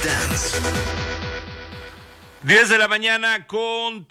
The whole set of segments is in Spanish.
Dance. 10 de la mañana con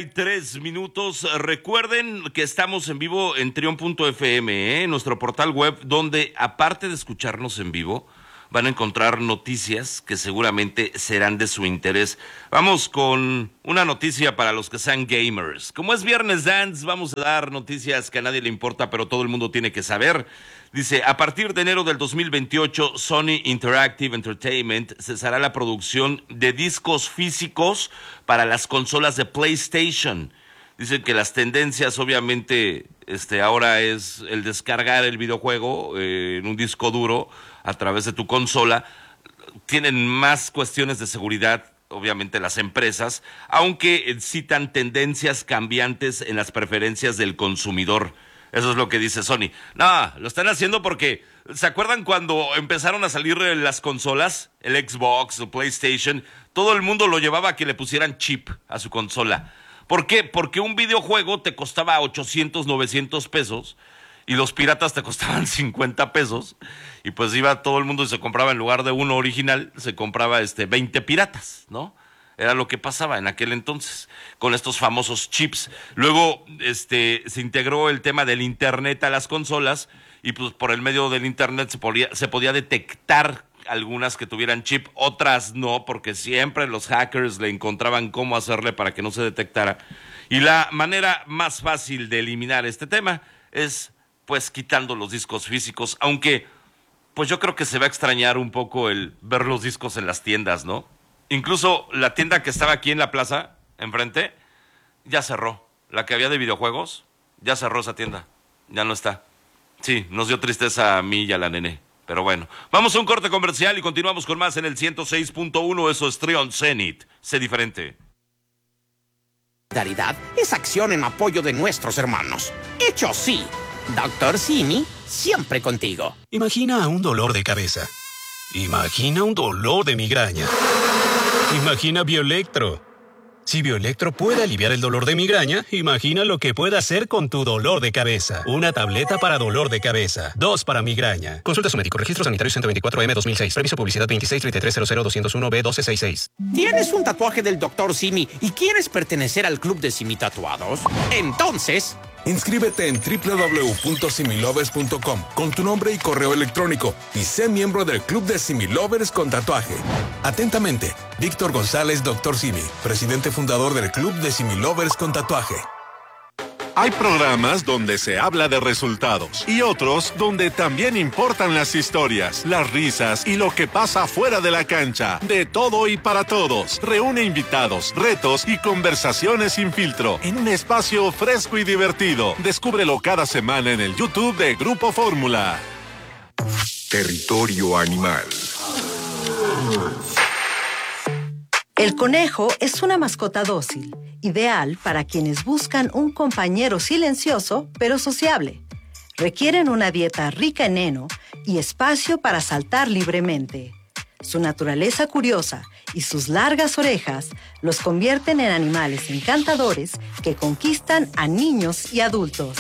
33 minutos. Recuerden que estamos en vivo en trion.fm, nuestro portal web, donde aparte de escucharnos en vivo, van a encontrar noticias que seguramente serán de su interés. Vamos con una noticia para los que sean gamers. Como es Viernes Dance, vamos a dar noticias que a nadie le importa, pero todo el mundo tiene que saber. Dice, a partir de enero del 2028, Sony Interactive Entertainment cesará la producción de discos físicos para las consolas de PlayStation. Dicen que las tendencias, obviamente, ahora es el descargar el videojuego en un disco duro a través de tu consola. Tienen más cuestiones de seguridad, obviamente, las empresas, aunque citan tendencias cambiantes en las preferencias del consumidor. Eso es lo que dice Sony. No, lo están haciendo porque, ¿se acuerdan cuando empezaron a salir las consolas? El Xbox, el PlayStation, todo el mundo lo llevaba a que le pusieran chip a su consola. ¿Por qué? Porque un videojuego te costaba 800, 900 pesos y los piratas te costaban 50 pesos. Y pues iba todo el mundo y se compraba, en lugar de uno original, se compraba 20 piratas, ¿no? Era lo que pasaba en aquel entonces con estos famosos chips. Luego se integró el tema del internet a las consolas y pues por el medio del internet se podía detectar algunas que tuvieran chip, otras no, porque siempre los hackers le encontraban cómo hacerle para que no se detectara. Y la manera más fácil de eliminar este tema es pues quitando los discos físicos, aunque pues yo creo que se va a extrañar un poco el ver los discos en las tiendas, ¿no? Incluso la tienda que estaba aquí en la plaza, enfrente, ya cerró. La que había de videojuegos, ya cerró esa tienda. Ya no está. Sí, nos dio tristeza a mí y a la nene. Pero bueno, vamos a un corte comercial y continuamos con más en el 106.1. Eso es Trion Zenith. Sé diferente. Solidaridad es acción en apoyo de nuestros hermanos. Hecho sí. Dr. Simi, siempre contigo. Imagina un dolor de cabeza. Imagina un dolor de migraña. Imagina Bioelectro. Si Bioelectro puede aliviar el dolor de migraña, imagina lo que puede hacer con tu dolor de cabeza. Una tableta para dolor de cabeza. 2 para migraña. Consulta a su médico. Registro sanitario 124M 2006. Previso publicidad 2633000201B1266. ¿Tienes un tatuaje del Dr. Simi y quieres pertenecer al club de Simi Tatuados? Entonces, inscríbete en www.similovers.com con tu nombre y correo electrónico y sé miembro del Club de Similovers con tatuaje. Atentamente, Víctor González, Dr. Simi, presidente fundador del Club de Similovers con tatuaje. Hay programas donde se habla de resultados y otros donde también importan las historias, las risas y lo que pasa fuera de la cancha. De todo y para todos. Reúne invitados, retos y conversaciones sin filtro en un espacio fresco y divertido. Descúbrelo cada semana en el YouTube de Grupo Fórmula. Territorio Animal. El conejo es una mascota dócil, ideal para quienes buscan un compañero silencioso pero sociable. Requieren una dieta rica en heno y espacio para saltar libremente. Su naturaleza curiosa y sus largas orejas los convierten en animales encantadores que conquistan a niños y adultos.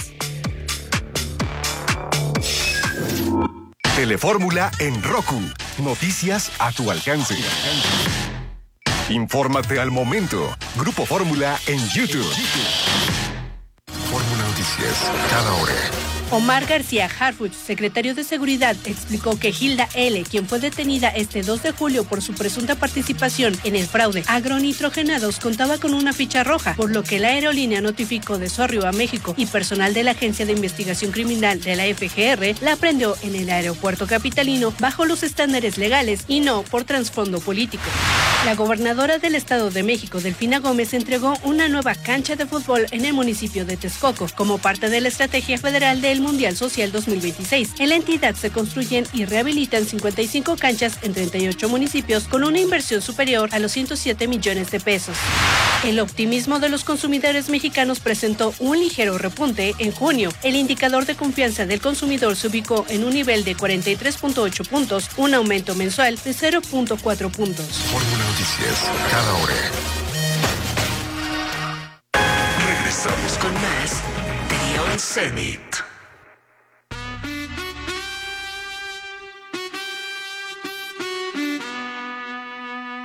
Telefórmula en Roku. Noticias a tu alcance. Infórmate al momento. Grupo Fórmula en YouTube. Fórmula Noticias, cada hora. Omar García Harfuch, secretario de Seguridad, explicó que Hilda L., quien fue detenida este 2 de julio por su presunta participación en el fraude agronitrogenados, contaba con una ficha roja, por lo que la aerolínea notificó de su arribo a México y personal de la Agencia de Investigación Criminal de la FGR la aprendió en el aeropuerto capitalino bajo los estándares legales y no por trasfondo político. La gobernadora del Estado de México, Delfina Gómez, entregó una nueva cancha de fútbol en el municipio de Texcoco como parte de la estrategia federal del Mundial Social 2026. En la entidad se construyen y rehabilitan 55 canchas en 38 municipios con una inversión superior a los 107 millones de pesos. El optimismo de los consumidores mexicanos presentó un ligero repunte en junio. El indicador de confianza del consumidor se ubicó en un nivel de 43.8 puntos, un aumento mensual de 0.4 puntos. Fórmula Noticias, cada hora. Regresamos con más Trion Zenith.